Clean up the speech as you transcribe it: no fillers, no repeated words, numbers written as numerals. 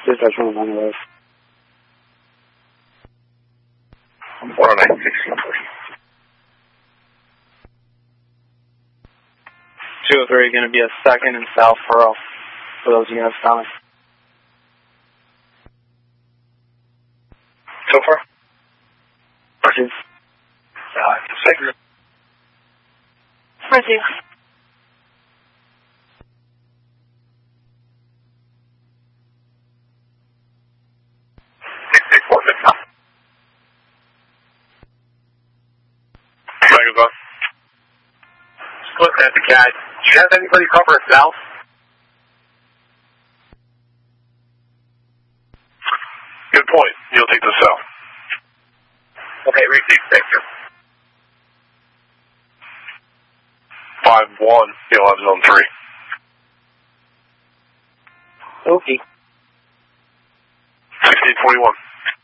Dispatch 1 West. 109, 203 going to be a second in South Furrow for those units coming. So far? Pursuit. Second. Pursuit. Dragon's on. Just looking at the CAD. Do you have anybody cover south? Good point. You'll take the south. Okay, receive. Thank you. 5-1. You'll have zone 3. Okay. 1641.